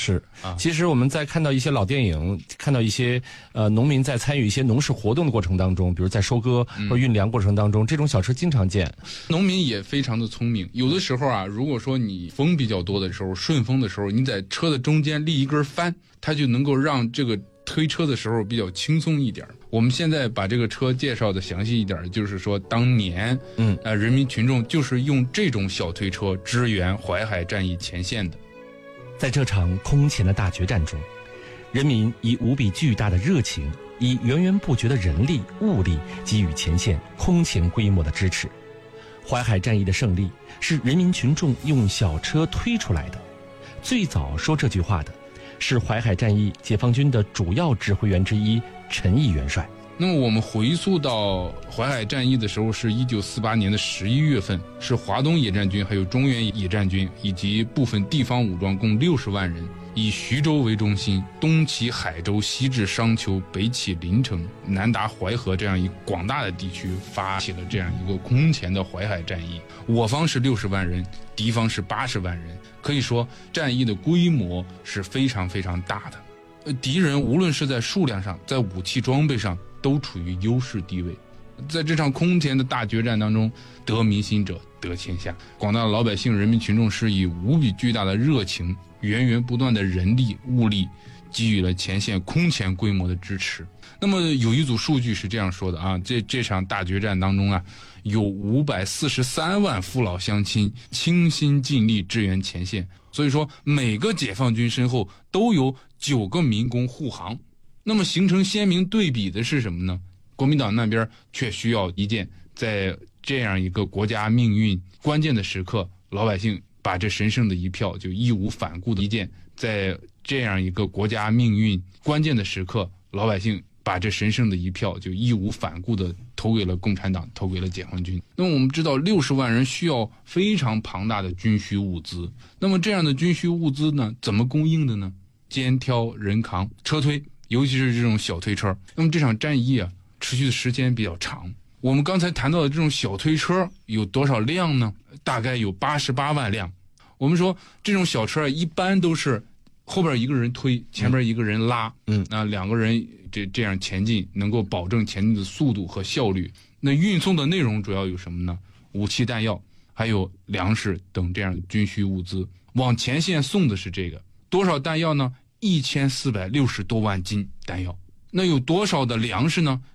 是其实我们在看到一些老电影，看到一些农民在参与一些农事活动的过程当中，比如在收割或运粮过程当中，这种小车经常见。 农民也非常的聪明，有的时候啊，如果说你风比较多的时候，顺风的时候，你在车的中间立一根帆，它就能够让这个推车的时候比较轻松一点。我们现在把这个车介绍的详细一点，就是说当年人民群众就是用这种小推车支援淮海战役前线的。 在这场空前的大决战中，人民以无比巨大的热情，以源源不绝的人力物力给予前线空前规模的支持。淮海战役的胜利是人民群众用小车推出来的。最早说这句话的是淮海战役解放军的主要指挥员之一陈毅元帅。 那么我们回溯到淮海战役的时候，是1948年的11月份，是华东野战军还有中原野战军以及部分地方武装共60万人，以徐州为中心，东起海州，西至商丘，北起临城，南达淮河，这样一广大的地区发起了这样一个空前的淮海战役。我方是60万人，敌方是80万人，可以说战役的规模是非常非常大的。敌人无论是在数量上，在武器装备上都处于优势地位。在这场空前的大决战当中，得民心者得天下，广大的老百姓人民群众是以无比巨大的热情，源源不断的人力物力给予了前线空前规模的支持。那么有一组数据是这样说的啊，这场大决战当中啊，有543万父老乡亲倾心尽力支援前线，所以说每个解放军身后都有9个民工护航。那么形成鲜明对比的是什么呢？国民党那边却需要一件在这样一个国家命运关键的时刻，老百姓把这神圣的一票就义无反顾的一件，在这样一个国家命运关键的时刻，老百姓把这神圣的一票就义无反顾的投给了共产党，投给了解放军。那么我们知道60万人需要非常庞大的军需物资，那么这样的军需物资呢，怎么供应的呢？肩挑人扛，车推，尤其是这种小推车。那么这场战役啊，持续的时间比较长。我们刚才谈到的这种小推车有多少辆呢？大概有88万辆。我们说这种小车一般都是后边一个人推，前边一个人拉，那2个人这样前进，能够保证前进的速度和效率。那运送的内容主要有什么呢？武器弹药，还有粮食等这样的军需物资。往前线送的是这个，多少弹药呢？1460多万斤弹药。那有多少的粮食呢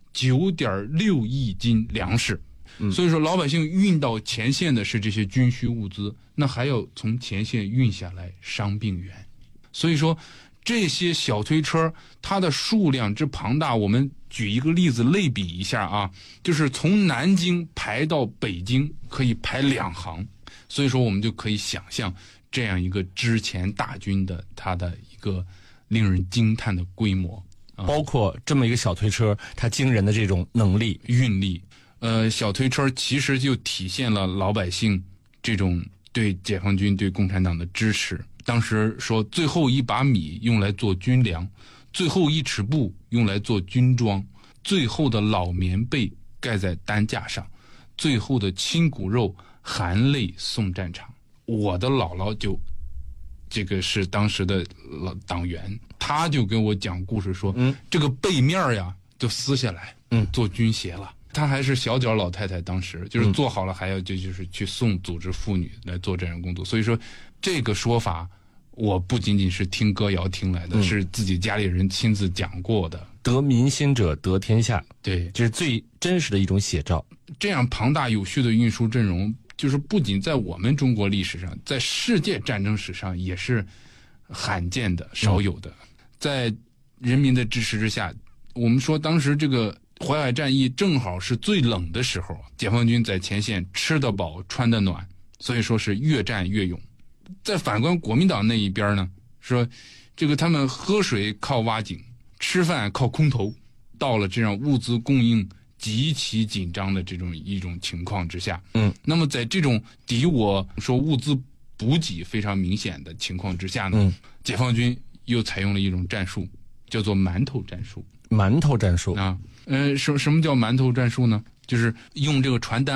？9.6亿斤粮食。所以说老百姓运到前线的是这些军需物资，那还要从前线运下来伤病员。所以说这些小推车它的数量之庞大，我们举一个例子类比一下啊，就是从南京排到北京可以排2行。所以说我们就可以想象这样一个之前大军的它的一个令人惊叹的规模， 包括这么一个小推车它惊人的这种能力运力。小推车其实就体现了老百姓这种对解放军对共产党的支持。当时说最后一把米用来做军粮，最后一尺布用来做军装，最后的老棉被盖在担架上，最后的亲骨肉含泪送战场。我的姥姥就这个是当时的党员，他就跟我讲故事说，这个背面呀就撕下来，做军鞋了。她还是小脚老太太，当时就是做好了还要就是去送组织妇女来做这样工作。所以说这个说法我不仅仅是听歌谣听来的，是自己家里人亲自讲过的。 得民心者得天下， 对， 这是最真实的一种写照。 这样庞大有序的运输阵容，就是不仅在我们中国历史上，在世界战争史上也是罕见的、少有的。在人民的支持之下，我们说当时这个淮海战役正好是最冷的时候，解放军在前线吃得饱穿得暖，所以说是越战越勇。再反观国民党那一边呢，说这个他们喝水靠挖井，吃饭靠空投，到了这样物资供应极其紧张的这种一种情况之下，那么在这种敌我说物资补给非常明显的情况之下呢，解放军又采用了一种战术，叫做馒头战术。 馒头战术啊，什么叫馒头战术呢？就是用这个传单